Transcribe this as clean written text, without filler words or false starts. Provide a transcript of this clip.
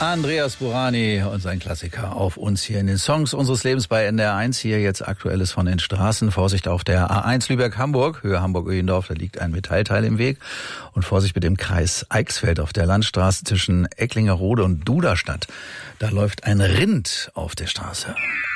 Andreas Burani und sein Klassiker auf uns hier in den Songs unseres Lebens bei NDR1. Hier jetzt Aktuelles von den Straßen. Vorsicht auf der A1 Lübeck-Hamburg, Höhe Hamburg-Öhendorf, da liegt ein Metallteil im Weg. Und Vorsicht mit dem Kreis Eichsfeld auf der Landstraße zwischen Ecklingerode und Duderstadt. Da läuft ein Rind auf der Straße.